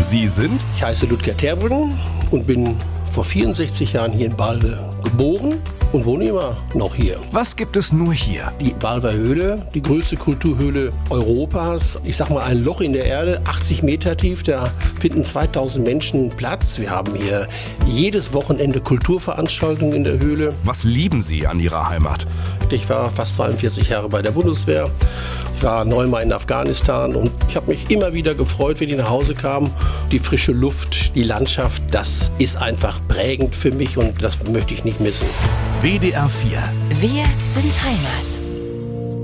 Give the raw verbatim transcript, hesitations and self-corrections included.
Sie sind? Ich heiße Ludger Terbrunn und bin vor vierundsechzig Jahren hier in Balve geboren und wohne immer noch hier. Was gibt es nur hier? Die Balver Höhle, die größte Kulturhöhle Europas. Ich sag mal, ein Loch in der Erde, achtzig Meter tief, da finden zweitausend Menschen Platz. Wir haben hier jedes Wochenende Kulturveranstaltungen in der Höhle. Was lieben Sie an Ihrer Heimat? Ich war fast zweiundvierzig Jahre bei der Bundeswehr. Ich war neunmal in Afghanistan und ich habe mich immer wieder gefreut, wenn ich nach Hause kam. Die frische Luft, die Landschaft, das ist einfach prägend für mich und das möchte ich nicht missen. W D R vier. Wir sind Heimat.